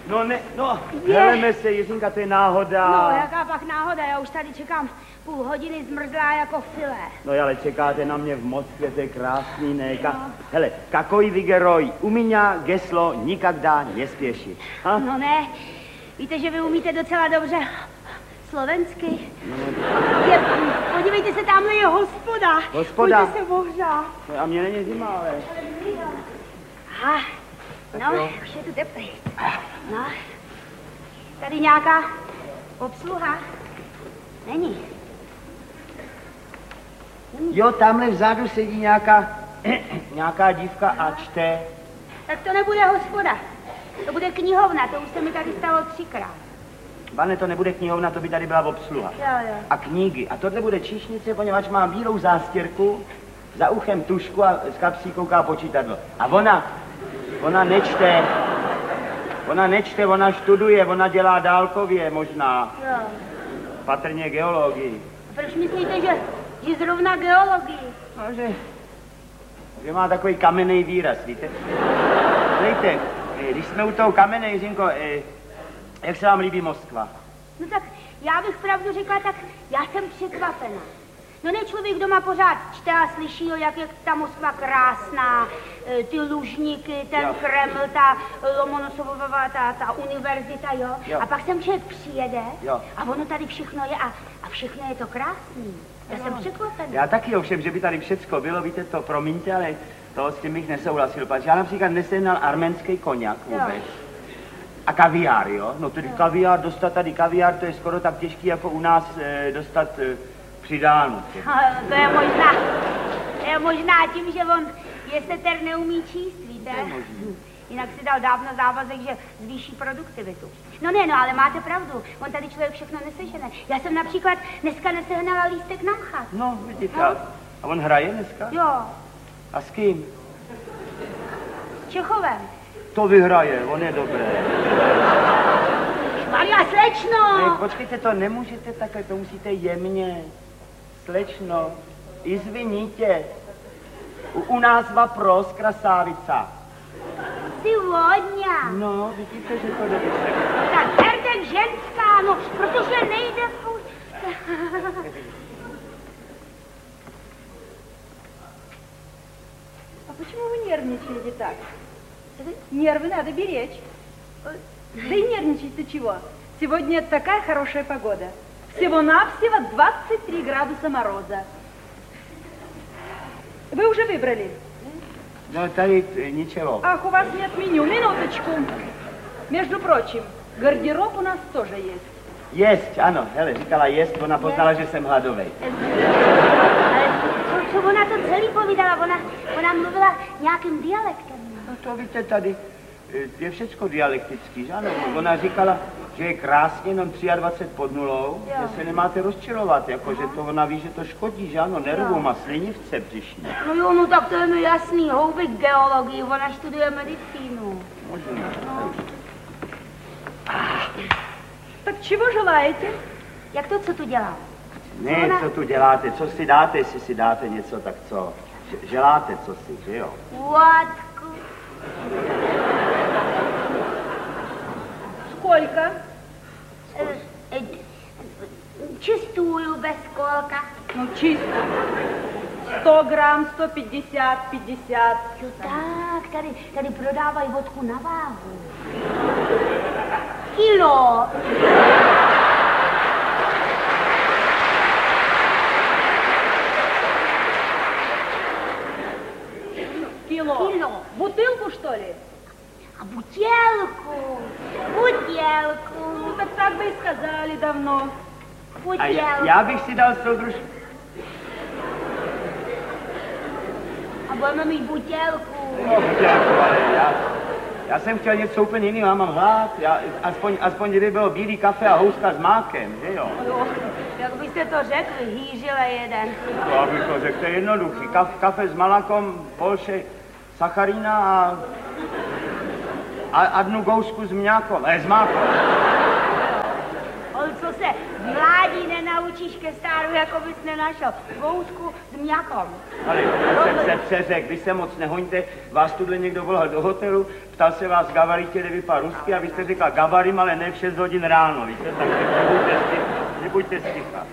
No ne, no, heleme se, Jiřinka, to je náhoda. No, jaká pak náhoda, já už tady čekám půl hodiny zmrzlá jako filé. No ale čekáte na mě v Moskvě, to je krásný, ne? Hele, kakoj vygeroj, u mě geslo nikada nespěší. Ha? No ne, víte, že vy umíte docela dobře slovensky. No. Podívejte se, tamhle je hospoda. Hospoda? Pojďte se ohřát. No, a mě není zima, ale... Aha, no, už je tu teplý. No, tady nějaká obsluha? Není. Jo, tamhle vzadu sedí nějaká dívka a čte. Tak to nebude hospoda. To bude knihovna, to už se mi tady stalo 3krát. Pane, to nebude knihovna, to by tady byla obsluha. Jo. A knihy. A tohle bude číšnice, poněvadž má bílou zástěrku, za uchem tušku a z kapsí kouká počítadlo. A ona nečte, ona študuje, ona dělá dálkově možná. Jo. Patrně geologii. A proč myslíte, že zrovna geologii? No, že má takový kamenný výraz, víte? Dejte, když jsme u toho kamene, Jiřinko, jak se vám líbí Moskva? No tak já bych pravdu řekla, tak já jsem překvapena. No ne člověk doma pořád čte a slyší, jak je ta Moskva krásná, ty lužníky, ten Kreml, ta Lomonosovova, ta univerzita, jo. A pak sem člověk přijede a ono tady všechno je a všechno je to krásný. Já jsem překvapená. Já taky ovšem, že by tady všecko bylo, víte to, promiňte, ale to s tím bych nesouhlasil, protože já například nesehnal arménský koněk vůbec. A kaviár, jo? No tedy kaviár, dostat tady kaviár, to je skoro tak těžký, jako u nás dostat přidánu. To je možná tím, že on Jeseter neumí číst, víte? Jinak si dal dávno závazek, že zvýší produktivitu. No, ale máte pravdu, on tady člověk všechno nesežene. Já jsem například dneska nesehnala lístek na mchat. No, vidíte, a on hraje dneska? Jo. A s kým? S Čechovem. To vyhraje, on je dobré. Maria, slečno! Ne, počkejte, to nemůžete takhle, to musíte jemně. Slečno, izviníte. U nás vapros, krasávica. Jsi vodňa. No, vidíte, že to dobře. Tak herdek ženská, no, protože nejde furt. А почему вы нервничаете так? Нервы надо беречь. Да и нервничать-то чего? Сегодня такая хорошая погода. Всего-навсего 23 градуса мороза. Вы уже выбрали? No, tady ničeho. Ах, у вас нет меню. Минуточку. Между прочим, гардероб у нас тоже есть. Jest, ano, hele, říkala jest, ona poznala, že jsem hladovej. Ale co ona to celý povídala? Ona mluvila nějakým dialektem. No to víte, tady je všecko dialektický, že ano? Ona říkala, že je krásně, jenom 23 pod nulou, že se nemáte rozčilovat, jako, že to ona ví, že to škodí, že ano, nervům a slinivce břišní. No jo, no tak to je mi jasný, houbek geologii, ona studuje medicínu. Možná. No. Tak čeho želáte? Jak to, co tu dělá? Ne, co tu děláte, co si dáte, jestli si dáte něco, tak co? Želáte co si, že jo? Водку. Сколько? Чистую, без колка. Ну, чисто. 100 грамм, 150, 50. Jo tak, tady prodávají vodku na váhu. Kilo. Кило. Бутылку, что ли? A butělku. Ну, так бы и сказали давно. A já bych si dal soudruž... A budeme mít butělku. No, butělku, ale já jsem chtěl něco úplně jiného, já mám hlad, aspoň kdyby bylo bílý kafe a houska s mákem, že jo? Jo, jak byste to řekli, hýžile jeden. To abych to řekl, to je jednoduchý. Kafe s malakom, polše, sacharína a dnu gousku s mňákom, s mákom. On co se v mládí naučíš ke stáru, jako bys nenašel vousku s mňakom. Ale já jsem se přeřekl, vy se moc nehoňte, vás tuhle někdo volal do hotelu, ptal se vás Gavaritě, kde vypadá rusky a vy jste říkal Gavarim, ale ne v 6 hodin ráno, víte, takže nebuďte sticha.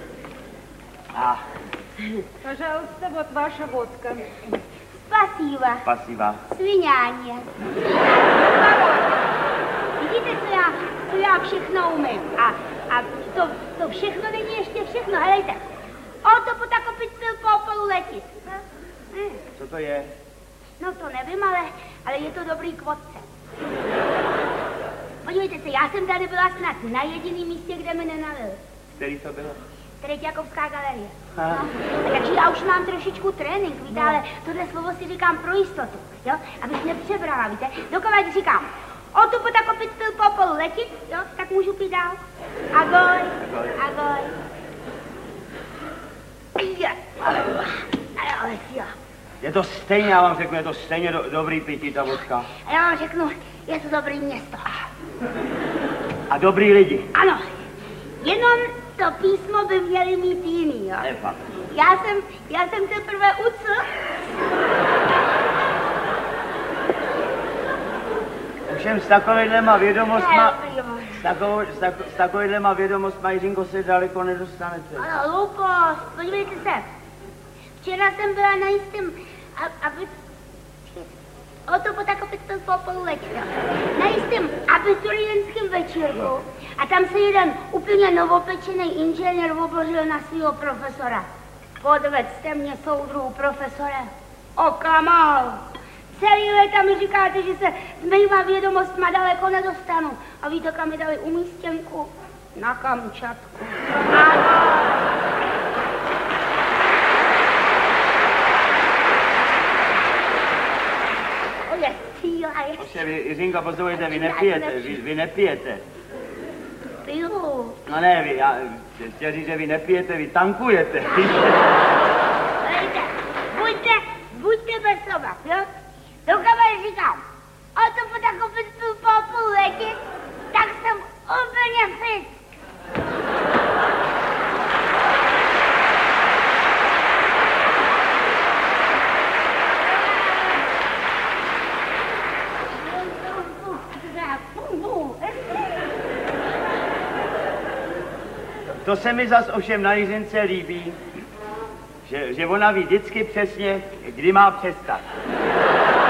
Пожалуйста, вот ваша водка. Spasiva. Spasiva. Sviňáně. Vidíte, co já všechno umím. A to všechno není ještě všechno. Helejte. To potokopit pil po polu letit. Co to je? No to nevím, ale je to dobrý k vodce. Podívejte se, já jsem tady byla snad na jediném místě, kde mi nenalil. Který to bylo? Treťákovská galerie. No, takže já už mám trošičku trénink, víte, ale tohle slovo si říkám pro jistotu, jo, abych nepřebrala, víte. Dokud říkám, tu potokopit pil po polu letit, jo, tak můžu pít dál. Agoj, agoj. Je to stejně, já vám řeknu, je to stejně dobrý pití, ta vodka. A já vám řeknu, je to dobrý město. A dobrý lidi. Ano, jenom to písmo by měli mít jiný, jo. Fakt. Já jsem teprve ucl. Ovšem s takovýhlema vědomostma, Jiřinko, se daleko nedostanete. Ale hloupost, podívejte se. Včera jsem byla na jistém, to potokopit pil po polu letěl. Na jistém abiturientském večírku a tam se jeden úplně novopečený inženýr obložil na svého profesora. Podvedzte mě, soudruhu profesore. Okamal. Celý léta mi říkáte, že se s mýma vědomostma daleko nedostanu. A víte, kam mi dali umístěnku? Na Kamčatku. Ano. Ovšem, Jiřinko, poslouchejte, vy nepijete. Piju. No ne, já chtěl říct, že vy nepijete, vy tankujete. Hejte, buďte bez slova, jo? Dokud říkám, to potokopit pil po půl letit, tak jsem úplně fit. To se mi zas ovšem na Jiřince líbí, že ona ví vždycky přesně, kdy má přestat.